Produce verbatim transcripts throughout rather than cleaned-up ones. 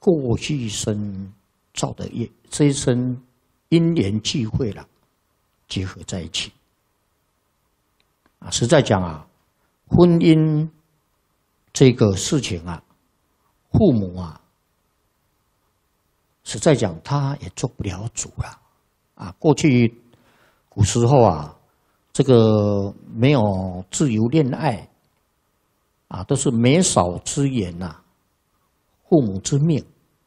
过去一生造的业，这一生因缘际会了，结合在一起。啊，实在讲啊，婚姻这个事情啊，父母啊，实在讲他也做不了主了。啊，过去古时候啊，这个没有自由恋爱，啊，都是媒妁之言呐、啊，父母之命。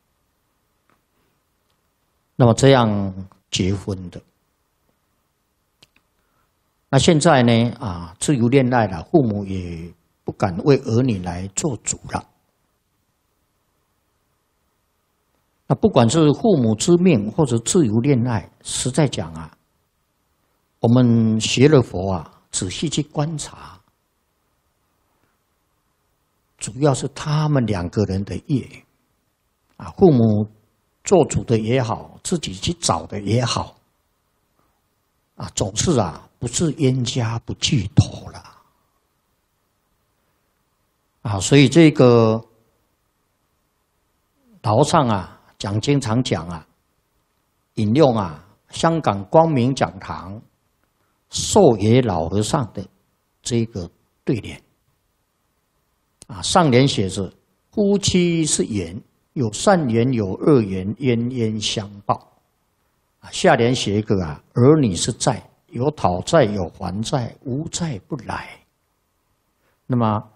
那么这样结婚的。那现在呢？啊，自由恋爱了，父母也不敢为儿女来做主了。那不管是父母之命或者自由恋爱，实在讲啊，我们学了佛啊，仔细去观察，主要是他们两个人的业啊，父母做主的也好，自己去找的也好，啊，总是啊。不是冤家不聚头了啊！所以这个老上啊讲经常讲啊，引用啊香港光明讲堂寿爷老和尚的这个对联啊，上联写着夫妻是缘，有善缘有恶缘，冤冤相报啊。下联写一个啊，儿女是债。有讨债有还债，无债不来。那么，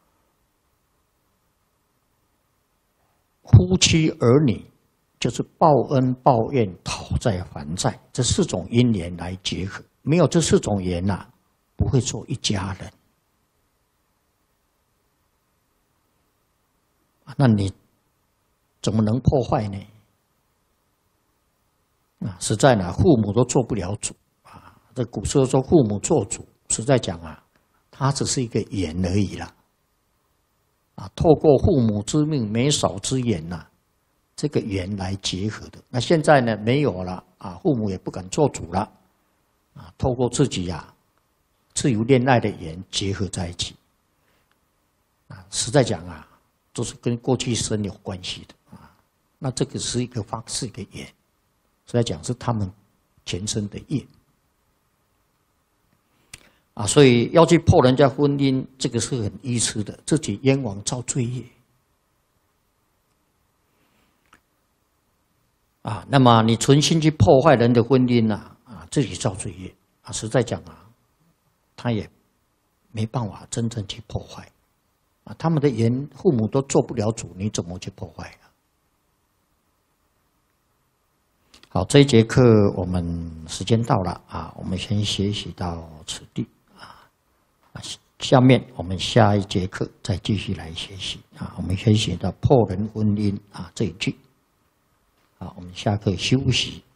夫妻儿女就是报恩报怨、讨债还债这四种因缘来结合。没有这四种缘呐、啊，不会做一家人。那你怎么能破坏呢？啊，实在呢，父母都做不了主。这古时候说父母做主，实在讲啊，它只是一个缘而已啦。啊，透过父母之命、媒妁之言呐、啊，这个缘来结合的。那现在呢没有了啊，父母也不敢做主了啊，透过自己呀、啊、自由恋爱的缘结合在一起。啊，实在讲啊，都是跟过去生有关系的啊。那这个是一个方式，一个缘，实在讲是他们前生的业。啊，所以要去破人家婚姻，这个是很愚痴的，自己冤枉造罪业。啊，那么你存心去破坏人的婚姻呐、啊，啊，自己造罪业啊。实在讲啊，他也没办法真正去破坏。啊，他们的缘父母都做不了主，你怎么去破坏啊？好，这一节课我们时间到了啊，我们先学习到此地。下面我们下一节课再继续来学习啊，我们先学到破人婚姻啊这一句啊，我们下课休息。